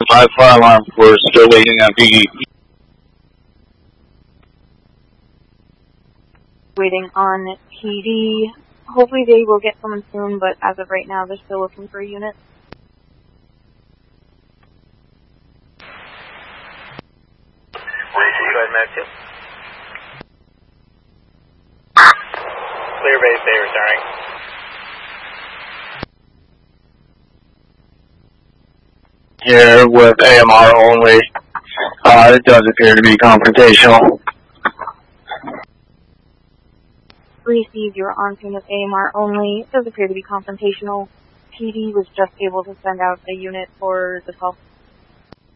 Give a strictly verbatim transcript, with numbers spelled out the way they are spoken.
five fire alarm. We're still waiting on P D. Waiting on P D. Hopefully they will get someone soon, but as of right now, they're still looking for a unit. Reach, you guys med two. Clear base, they returning. Here with A M R only. Uh, it does appear to be confrontational. Received, you're on scene with A M R only. It does appear to be confrontational. P D was just able to send out a unit for the call.